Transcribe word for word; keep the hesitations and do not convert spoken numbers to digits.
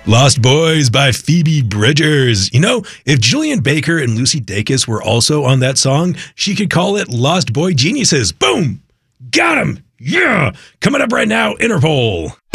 Lost Boys by Phoebe Bridgers. You know, if Julian Baker and Lucy Dacus were also on that song, she could call it Lost Boy Geniuses. Boom! Got him! Yeah! Coming up right now, Interpol.